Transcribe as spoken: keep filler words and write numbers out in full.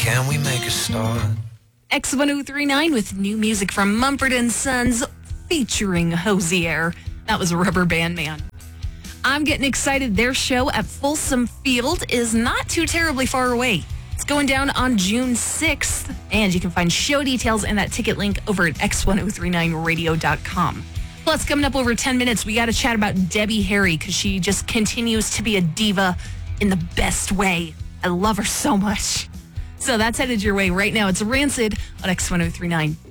can we make a start? X ten thirty-nine with new music from Mumford and Sons featuring Hosier. That was Rubber Band Man. I'm getting excited. Their show at Folsom Field is not too terribly far away. It's going down on June sixth, and you can find show details and that ticket link over at x ten thirty-nine radio dot com. Plus, coming up over ten minutes, we got to chat about Debbie Harry because she just continues to be a diva in the best way. I love her so much. So that's headed your way right now. It's Rancid on X ten thirty-nine.